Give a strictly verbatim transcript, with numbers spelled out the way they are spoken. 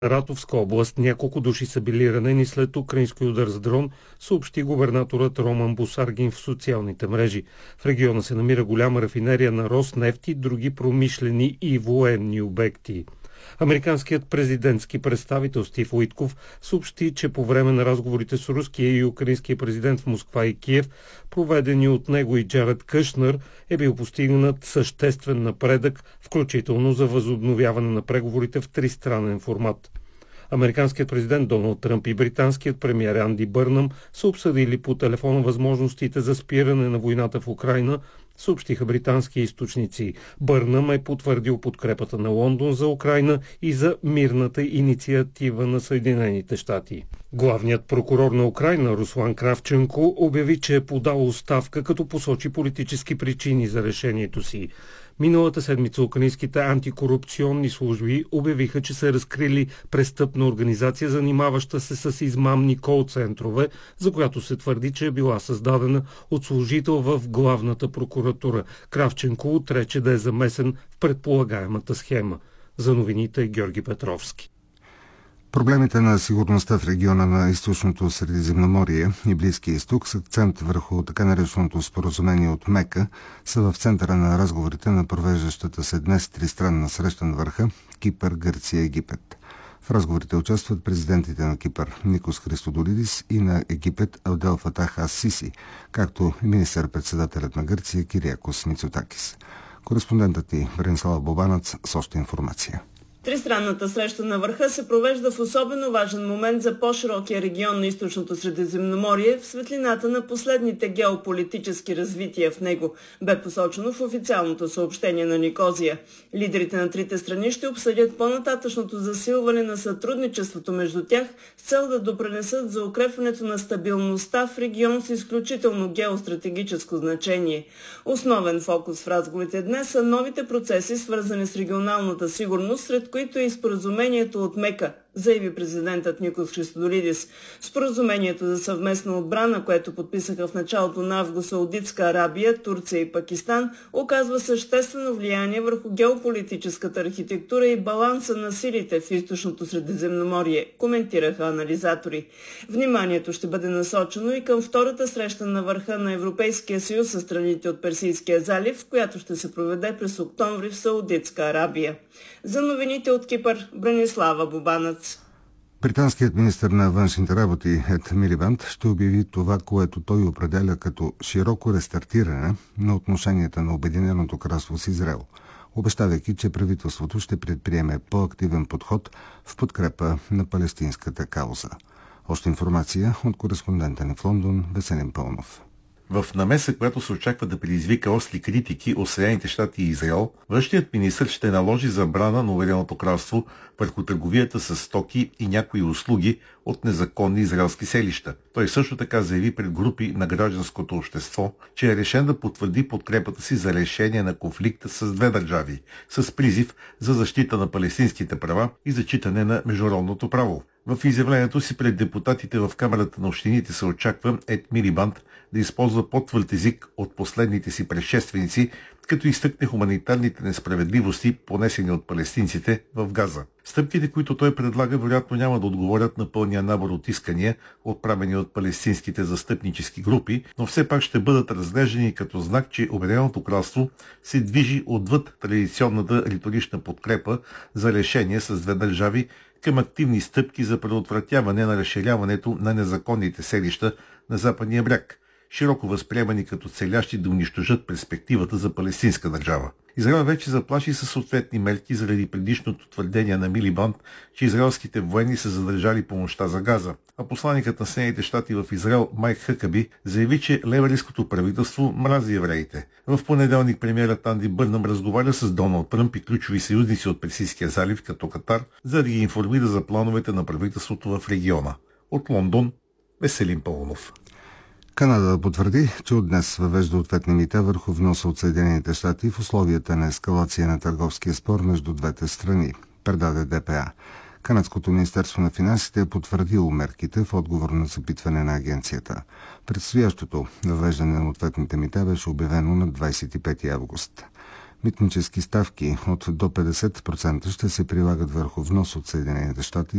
Ратовска област няколко души са били ранени след украински удар с дрон, съобщи губернаторът Роман Бусаргин в социалните мрежи. В региона се намира голяма рафинерия на Роснефт и други промишлени и военни обекти. Американският президентски представител Стив Уитков съобщи, че по време на разговорите с руския и украинския президент в Москва и Киев, проведени от него и Джаред Кушнер, е бил постигнат съществен напредък, включително за възобновяване на преговорите в тристранен формат. Американският президент Доналд Тръмп и британският премиер Анди Бърнъм са обсъдили по телефона възможностите за спиране на войната в Украйна, съобщиха британски източници. Бърнъм е потвърдил подкрепата на Лондон за Украйна и за мирната инициатива на Съединените щати. Главният прокурор на Украйна Руслан Кравченко обяви, че е подал оставка, като посочи политически причини за решението си. Миналата седмица украинските антикорупционни служби обявиха, че са разкрили престъпна организация, занимаваща се с измамни кол-центрове, за която се твърди, че е била създадена от служител в главната прокуратура. Кравченко отрече да е замесен в предполагаемата схема. За новините Георги Петровски. Проблемите на сигурността в региона на източното Средиземноморие и Близкия изток с акцент върху така нареченото споразумение от Мека са в центъра на разговорите на провеждащата се днес тристранна среща на върха Кипър, Гърция и Египет. В разговорите участват президентите на Кипър Никос Христодолидис и на Египет Абдел Фатах ас-Сиси, както и министър-председателят на Гърция Кириакос Мицотакис. Кореспондентът ни Бренислава Бобанац с още информация. Тристранната среща на върха се провежда в особено важен момент за по-широкия регион на източното Средиземноморие в светлината на последните геополитически развития в него, бе посочено в официалното съобщение на Никозия. Лидерите на трите страни ще обсъдят по-нататъчното засилване на сътрудничеството между тях с цел да допринесат за укрепването на стабилността в регион с изключително геостратегическо значение. Основен фокус в разговорите днес са новите процеси, свързани с регионалната сигурност, сред които е и споразумението от Мека, заяви президентът Никос Христодолидис. Споразумението за съвместна отбрана, което подписаха в началото на август Саудитска Арабия, Турция и Пакистан, оказва съществено влияние върху геополитическата архитектура и баланса на силите в източното Средиземноморие, коментираха анализатори. Вниманието ще бъде насочено и към втората среща на върха на Европейския съюз със страните от Персийския залив, която ще се проведе през октомври в Саудитска Арабия. За новините от Кипър, Бранислава Бобанац. Британският министър на външните работи Ед Милибанд ще обяви това, което той определя като широко рестартиране на отношенията на Обединеното кралство с Израел, обещавайки, че правителството ще предприеме по-активен подход в подкрепа на палестинската кауза. Още информация от кореспондента ни в Лондон Веселин Пълнов. В намеса, която се очаква да предизвика остри критики от Съединените щати и Израел, външният министър ще наложи забрана на Обединеното кралство върху търговията с стоки и някои услуги от незаконни израелски селища. Той също така заяви пред групи на гражданското общество, че е решен да потвърди подкрепата си за решение на конфликта с две държави, с призив за защита на палестинските права и зачитане на международното право. В изявлението си пред депутатите в Камерата на общините се очаква Ед Милибанд да използва по-твърд език от последните си предшественици, като изтъкне хуманитарните несправедливости, понесени от палестинците в Газа. Стъпките, които той предлага, вероятно няма да отговорят на пълния набор от искания, отправени от палестинските застъпнически групи, но все пак ще бъдат разглеждани като знак, че Обединеното кралство се движи отвъд традиционната риторична подкрепа за решение с две държави към активни стъпки за предотвратяване на разширяването на незаконните селища на Западния бряг, широко възприемани като целящи да унищожат перспективата за палестинска държава. Израел вече заплаши със съответни мерки заради предишното твърдение на Милибанд, че израелските военни са задържали помощта за Газа, а посланикът на Съединените щати в Израел Майк Хъкаби заяви, че лейбористското правителство мрази евреите. В понеделник премиерът Анди Бърнъм разговаря с Доналд Тръмп и ключови съюзници от Персийския залив като Катар, за да ги информира за плановете на правителството в региона. От Лондон Веселин Пълнов. Канада потвърди, че от днес въвежда ответни мита върху вноса от Съединените щати в условията на ескалация на търговския спор между двете страни, предаде Д П А. Канадското министерство на финансите е потвърдило мерките в отговор на запитване на агенцията. Предстоящото въвеждане на ответните мита беше обявено на двадесет и пети август. Митнически ставки от до петдесет процента ще се прилагат върху внос от Съединените щати